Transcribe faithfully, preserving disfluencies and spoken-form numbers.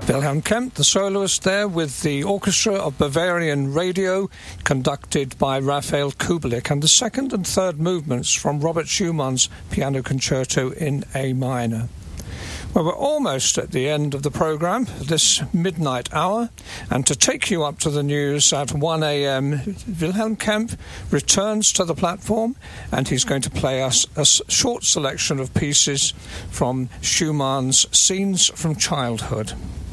Wilhelm Kempf, the soloist there, with the Orchestra of Bavarian Radio, conducted by Raphael Kubelik, and the second and third movements from Robert Schumann's Piano Concerto in A minor. Well, we're almost at the end of the programme, this midnight hour, and to take you up to the news at one a.m, Wilhelm Kempf returns to the platform, and he's going to play us a short selection of pieces from Schumann's Scenes from Childhood.